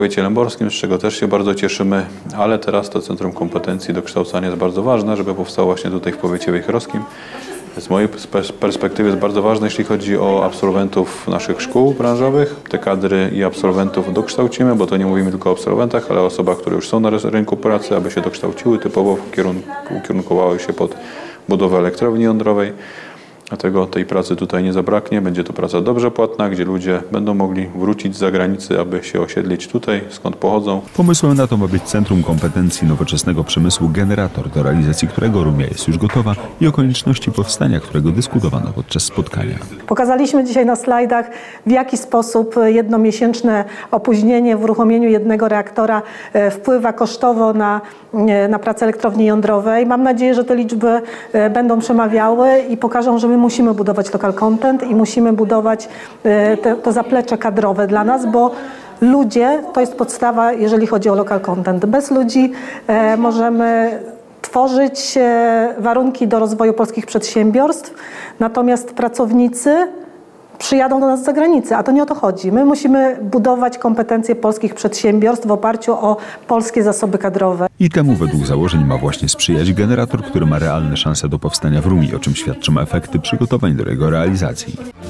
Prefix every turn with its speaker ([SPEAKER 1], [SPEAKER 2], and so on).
[SPEAKER 1] powiecie lęborskim, z czego też się bardzo cieszymy, ale teraz to Centrum Kompetencji Dokształcania jest bardzo ważne, żeby powstało właśnie tutaj w powiecie wejherowskim. Z mojej perspektywy jest bardzo ważne, jeśli chodzi o absolwentów naszych szkół branżowych. Te kadry i absolwentów dokształcimy, bo to nie mówimy tylko o absolwentach, ale o osobach, które już są na rynku pracy, aby się dokształciły, typowo ukierunkowały się pod budowę elektrowni jądrowej. Dlatego tej pracy tutaj nie zabraknie. Będzie to praca dobrze płatna, gdzie ludzie będą mogli wrócić z zagranicy, aby się osiedlić tutaj, skąd pochodzą.
[SPEAKER 2] Pomysłem na to ma być Centrum Kompetencji Nowoczesnego Przemysłu Generator, do realizacji którego Rumia jest już gotowa i o konieczności powstania którego dyskutowano podczas spotkania.
[SPEAKER 3] Pokazaliśmy dzisiaj na slajdach, w jaki sposób jednomiesięczne opóźnienie w uruchomieniu jednego reaktora wpływa kosztowo na pracę elektrowni jądrowej. Mam nadzieję, że te liczby będą przemawiały i pokażą, że my musimy budować local content i musimy budować to zaplecze kadrowe dla nas, bo ludzie to jest podstawa, jeżeli chodzi o local content. Bez ludzi możemy tworzyć warunki do rozwoju polskich przedsiębiorstw, natomiast pracownicy przyjadą do nas z zagranicy, a to nie o to chodzi. My musimy budować kompetencje polskich przedsiębiorstw w oparciu o polskie zasoby kadrowe.
[SPEAKER 2] I temu według założeń ma właśnie sprzyjać generator, który ma realne szanse do powstania w Rumii, o czym świadczą efekty przygotowań do jego realizacji.